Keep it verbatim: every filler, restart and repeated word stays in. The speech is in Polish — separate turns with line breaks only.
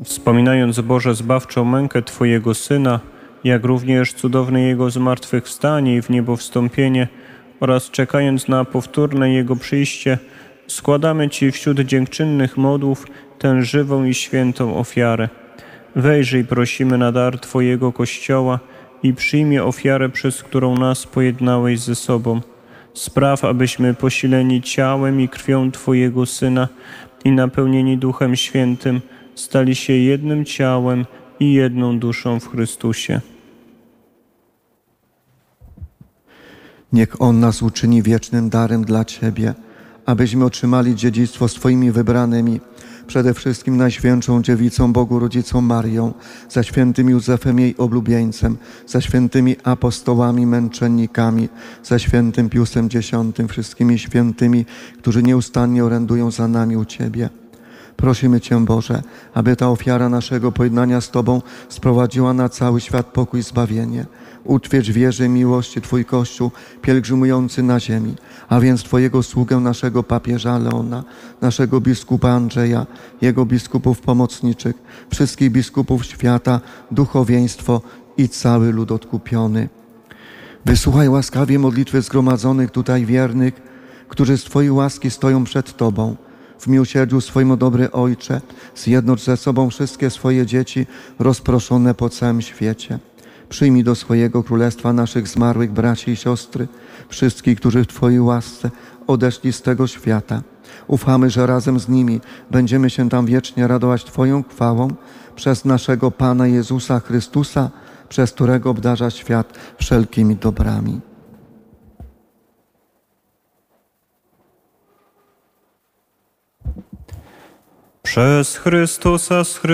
Wspominając Boże zbawczą mękę Twojego Syna, jak również cudowne Jego zmartwychwstanie i w niebo wstąpienie oraz czekając na powtórne Jego przyjście, składamy Ci wśród dziękczynnych modłów tę żywą i świętą ofiarę. Wejrzyj, prosimy, na dar Twojego Kościoła i przyjmie ofiarę, przez którą nas pojednałeś ze sobą. Spraw, abyśmy posileni ciałem i krwią Twojego Syna i napełnieni Duchem Świętym stali się jednym ciałem i jedną duszą w Chrystusie.
Niech On nas uczyni wiecznym darem dla Ciebie, abyśmy otrzymali dziedzictwo swoimi wybranymi, przede wszystkim Najświętszą Dziewicą Bogu Rodzicą Marią, za świętym Józefem jej oblubieńcem, za świętymi apostołami, męczennikami, za świętym Piusem Dziesiątym, wszystkimi świętymi, którzy nieustannie orędują za nami u Ciebie. Prosimy Cię, Boże, aby ta ofiara naszego pojednania z Tobą sprowadziła na cały świat pokój i zbawienie. Utwierdź w wierze i miłości Twój Kościół pielgrzymujący na ziemi, a więc Twojego sługę, naszego papieża Leona, naszego biskupa Andrzeja, jego biskupów pomocniczych, wszystkich biskupów świata, duchowieństwo i cały lud odkupiony. Wysłuchaj łaskawie modlitwy zgromadzonych tutaj wiernych, którzy z Twojej łaski stoją przed Tobą. W miłosierdziu swoim, o dobry Ojcze, zjednocz ze sobą wszystkie swoje dzieci rozproszone po całym świecie. Przyjmij do swojego królestwa naszych zmarłych braci i siostry, wszystkich, którzy w Twojej łasce odeszli z tego świata. Ufamy, że razem z nimi będziemy się tam wiecznie radować Twoją chwałą przez naszego Pana Jezusa Chrystusa, przez którego obdarza świat wszelkimi dobrami.
Przez Chrystusa z Chrystusem